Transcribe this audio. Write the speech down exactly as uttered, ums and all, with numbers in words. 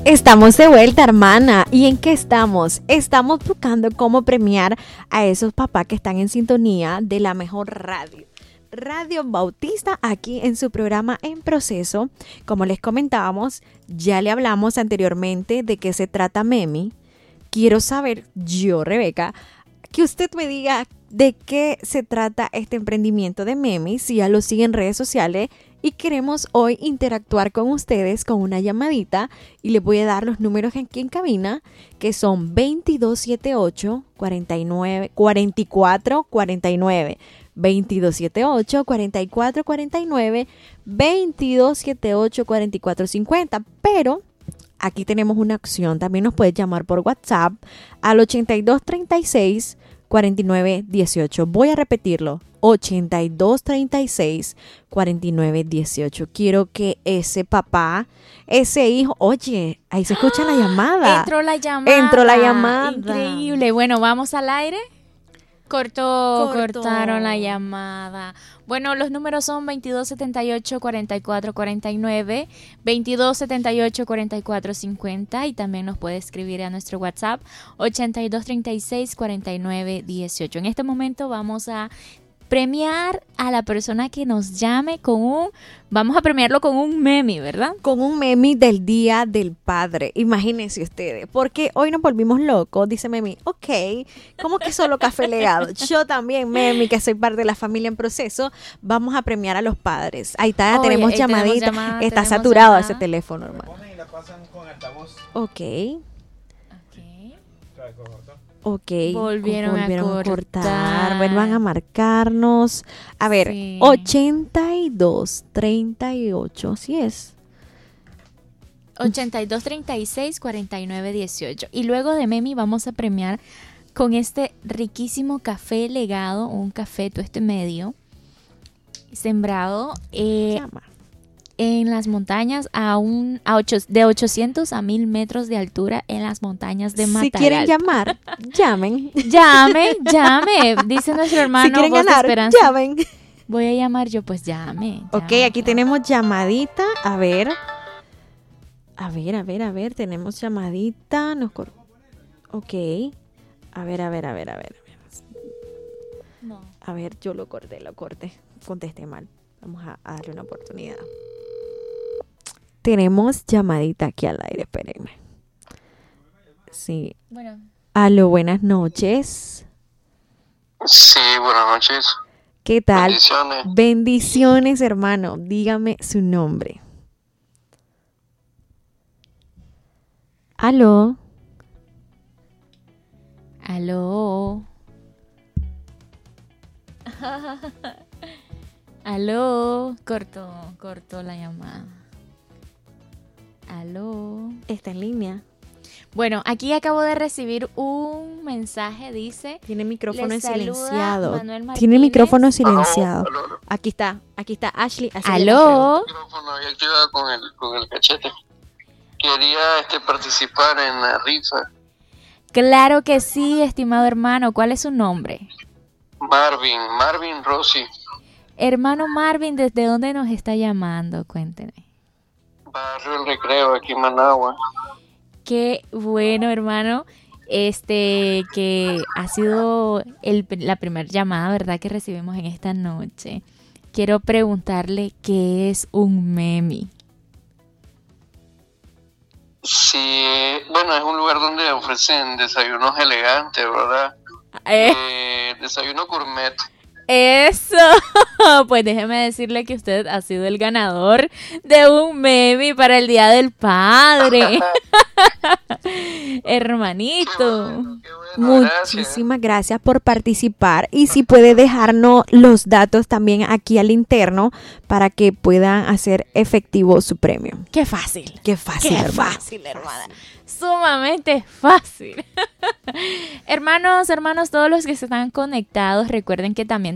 Estamos de vuelta, hermana. ¿Y en qué estamos? Estamos buscando cómo premiar a esos papás que están en sintonía de la mejor radio. Radio Bautista, aquí en su programa En Proceso. Como les comentábamos, ya le hablamos anteriormente de qué se trata Memi. Quiero saber, yo, Rebeca, que usted me diga de qué se trata este emprendimiento de Memi, si ya lo sigue en redes sociales. Y queremos hoy interactuar con ustedes con una llamadita y les voy a dar los números aquí en cabina, que son veintidós setenta y ocho, cuarenta y nueve, cuarenta y cuatro cuarenta y nueve, veintidós setenta y ocho, cuarenta y cuatro cuarenta y nueve, veintidós setenta y ocho, cuarenta y cuatro cincuenta. Pero aquí tenemos una opción, también nos puedes llamar por WhatsApp al ochenta y dos treinta y seis, cuarenta y nueve dieciocho. Voy a repetirlo. ochenta y dos treinta y seis, cuarenta y nueve dieciocho. Quiero que ese papá, ese hijo, oye, ahí se escucha la llamada. Entró la llamada. Entró la llamada. Increíble. Bueno, vamos al aire. Cortó, Cortó. cortaron la llamada. Bueno, los números son veintidós setenta y ocho, cuarenta y cuatro cuarenta y nueve, veintidós setenta y ocho, cuarenta y cuatro cincuenta y también nos puede escribir a nuestro WhatsApp ochenta y dos treinta y seis, cuarenta y nueve dieciocho. En este momento vamos a premiar a la persona que nos llame con un, vamos a premiarlo con un Memi, ¿verdad? Con un Memi del Día del Padre. Imagínense ustedes, porque hoy nos volvimos locos, dice Memi. Ok, ¿cómo que solo café legado? Yo también, Memi, que soy parte de la familia En Proceso, vamos a premiar a los padres. Ahí está, Oye, tenemos ahí llamadita. tenemos llamada, Está tenemos saturado llamada. ese teléfono, hermano. Y la pasan con altavoz. Ok, Ok. ok. Volvieron a cortar. Vuelvan a marcarnos. A ver, Sí. ochenta y dos treinta y ocho, ¿sí es? ochenta y dos treinta y seis, cuarenta y nueve dieciocho. Y luego de Memi vamos a premiar con este riquísimo café legado, un café tueste medio, sembrado eh, Llama. en las montañas a un a ocho, de ochocientos a mil metros de altura en las montañas de Matagalpa. Si quieren llamar, llamen. Llame, llame, dice nuestro hermano. Si quieren Voz de ganar, Esperanza. llamen. Voy a llamar yo, pues llame. Ok, llame. aquí tenemos llamadita. A ver. A ver, a ver, a ver. Tenemos llamadita. Nos cor- ok. A ver, a ver, a ver, a ver. No. A ver, yo lo corté, lo corté. Contesté mal. Vamos a, a darle una oportunidad. Tenemos llamadita aquí al aire, espérenme. Sí. Bueno, Aló, buenas noches. Sí, buenas noches. ¿Qué tal? Bendiciones. Bendiciones, hermano. Dígame su nombre. Aló. aló. Aló. Cortó, cortó la llamada. Aló. Está en línea. Bueno, aquí acabo de recibir un mensaje, dice. Tiene micrófono Le en saluda silenciado. Manuel Tiene Martínez. micrófono silenciado. Aló, aló. Aquí está, aquí está Ashley. Así Aló. El micrófono ahí activado con el, con el cachete. Quería este, participar en la rifa. Claro que sí, estimado hermano. ¿Cuál es su nombre? Marvin, Marvin Rossi. Hermano Marvin, ¿desde dónde nos está llamando? Cuénteme. Barrio El Recreo, aquí en Managua. Qué bueno, hermano. Este, que ha sido el, la primera llamada, ¿verdad?, que recibimos en esta noche. Quiero preguntarle qué es un Memi. Sí, bueno, es un lugar donde ofrecen desayunos elegantes, ¿verdad? Eh, Eh, desayuno gourmet. Eso. Pues déjeme decirle que usted ha sido el ganador de un Memi para el Día del Padre. Hermanito. Qué bueno, qué bueno, gracias. Muchísimas gracias por participar y si puede dejarnos los datos también aquí al interno para que puedan hacer efectivo su premio. Qué fácil. Qué fácil, Qué hermano. fácil, hermana. Sumamente fácil. Hermanos, hermanos, todos los que se están conectados, recuerden que también